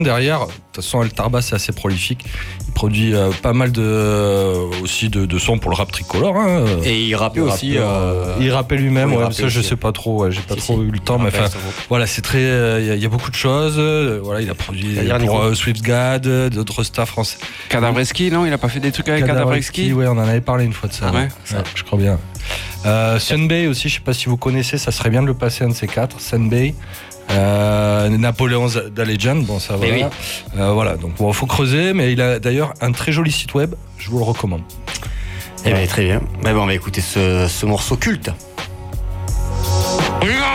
Derrière, de toute façon, El Tarba, c'est assez prolifique. Il produit pas mal aussi de sons pour le rap tricolore. Hein. Et il rappait aussi. Il rappait lui-même, oui, ça je sais pas trop, j'ai pas trop eu le temps. Mais voilà, c'est très. Il y a beaucoup de choses. Voilà, il a produit pour Swift Gad, d'autres stars français. Kadavreski, non? Il a pas fait des trucs avec Kadavreski? Oui, on en avait parlé une fois de ça. Ouais, je crois bien. Sunbay aussi, je sais pas si vous connaissez, ça serait bien de le passer un de ces quatre. Sunbay. Napoléon The Legend, bon ça voilà. Voilà, donc il faut creuser, mais il a d'ailleurs un très joli site web, je vous le recommande. Eh bien très bien. On va écouter ce morceau culte. Yeah.